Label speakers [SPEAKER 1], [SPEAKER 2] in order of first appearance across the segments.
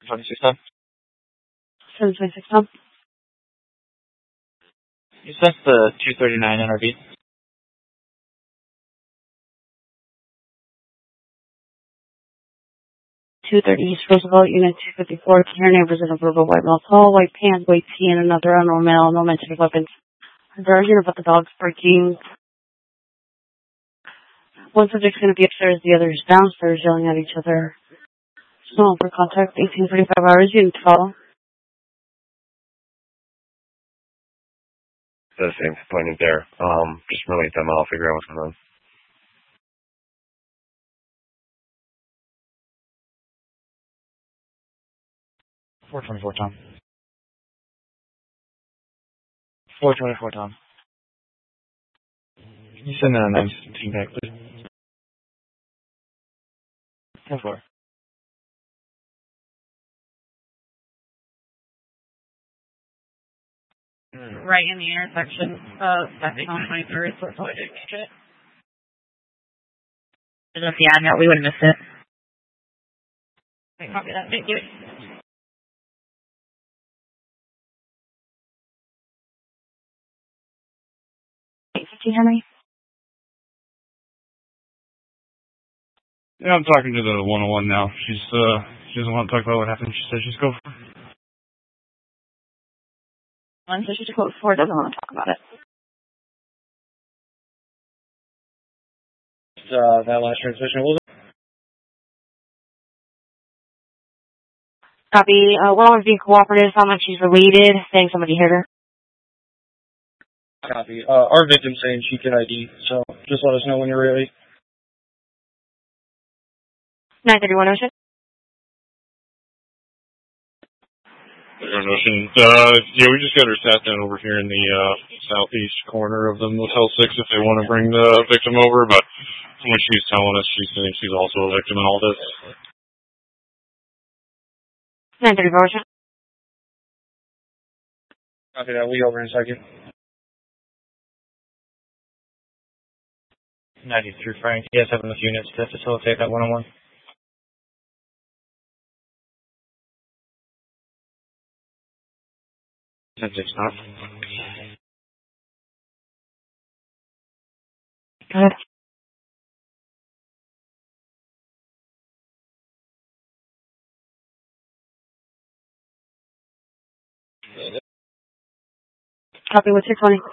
[SPEAKER 1] 26 Tom.
[SPEAKER 2] 726 Tom.
[SPEAKER 1] You sent the 239 NRB.
[SPEAKER 2] 230 East Roosevelt, Unit 254. Care neighbors in a verbal white male tall, white pants, white tee, and another unknown male, no mention of weapons. They're arguing about the dogs barking. One subject's going to be upstairs, the other is downstairs yelling at each other. So, for contact, 1845 hours, Unit 12.
[SPEAKER 3] The same appointment there. Just relate them. I'll figure out what's going on.
[SPEAKER 1] $424 Tom. $424 Tom. Can you send that 917 back, please? 10-4.
[SPEAKER 2] Right in the intersection of Second on 23rd, so it's what I catch it. If the ad note, we would have missed it. Okay, copy that. Thank you. 815 Henry.
[SPEAKER 4] Yeah, I'm talking to the 101 now. She doesn't want to talk about what happened. She said she's go for it.
[SPEAKER 2] One says she's a quote 4, doesn't want to talk about it.
[SPEAKER 1] That last transmission, was it?
[SPEAKER 2] Copy. Well, being cooperative, how much she's related, saying somebody hit her.
[SPEAKER 1] Copy. Our victim's saying she can ID, so just let us know when you're ready.
[SPEAKER 2] 931 Ocean.
[SPEAKER 4] Ocean. Yeah, we just got her sat down over here in the southeast corner of the Motel 6 if they want to bring the victim over, but when she's telling us, she thinks she's also a victim in all this.
[SPEAKER 2] 934 Ocean.
[SPEAKER 1] Copy that. We over in a second. 93 Frank. You guys have enough units to facilitate that one-on-one? Subject stop.
[SPEAKER 2] Got it. Copy, what's your 20?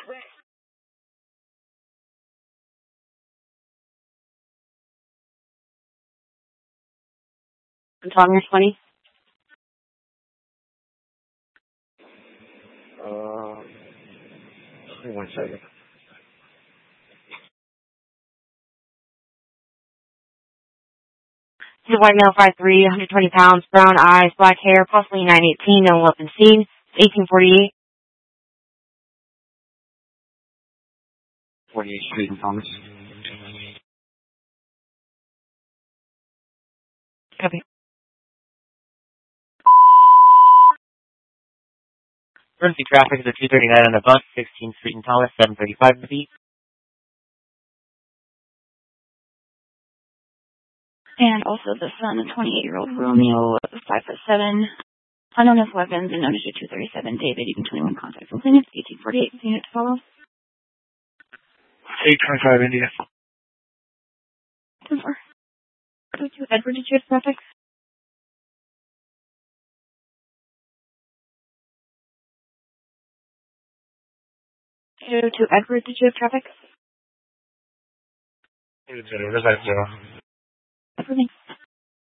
[SPEAKER 2] And Tom, your 20?
[SPEAKER 3] Give me 1 second.
[SPEAKER 2] He's a white male, 5'3", 120 pounds, brown eyes, black hair, possibly 918, no weapon seen. 1848.
[SPEAKER 1] 48th Street in Thomas.
[SPEAKER 2] Copy.
[SPEAKER 1] Emergency traffic is at 239 on a bus, 16th Street in Thomas, 735 feet.
[SPEAKER 2] And also the son, a 28-year-old Romeo, 5'7", unknown as weapons, and known as 237, David, even 21 contacts with clinics, 1848, unit to follow.
[SPEAKER 1] 825 India.
[SPEAKER 2] 10-4. Edward, did you have traffic? To Edward, did you have traffic?
[SPEAKER 1] 0, 0,